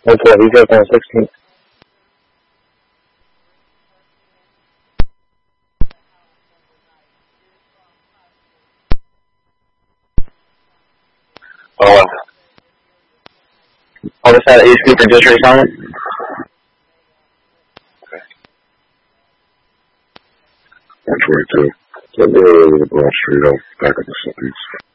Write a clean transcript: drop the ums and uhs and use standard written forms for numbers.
112, he's up on 16th. Oh, on the side of East Cooper District, Simon? Okay. 122. So go Broad Street, back up the southeast.